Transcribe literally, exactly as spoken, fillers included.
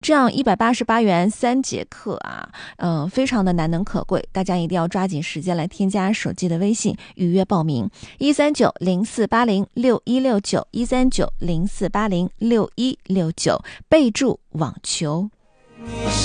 这样一百八十八元三节课啊，嗯、呃，非常的难能可贵，大家一定要抓紧时间来添加手机的微信预约报名，一三九零四八零六一六九一三九零四八零六一六九，备注网球。